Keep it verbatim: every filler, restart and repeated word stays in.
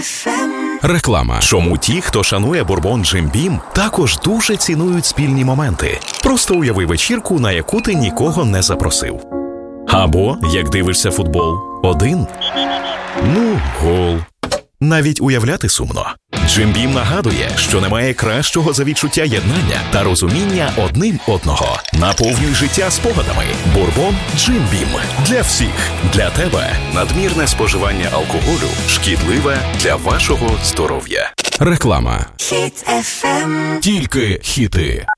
еф ем. Реклама. Чому ті, хто шанує бурбон Jim Beam, також дуже цінують спільні моменти. Просто уяви вечірку, на яку ти нікого не запросив. Або, як дивишся футбол, один. Ну, гол. Навіть уявляти сумно. Jim Beam нагадує, що немає кращого за відчуття єднання та розуміння одним одного. Наповнюй життя спогадами. Бурбон Jim Beam. Для всіх. Для тебе. Надмірне споживання алкоголю шкідливе для вашого здоров'я. Реклама. Хіт еф ем. Тільки хіти.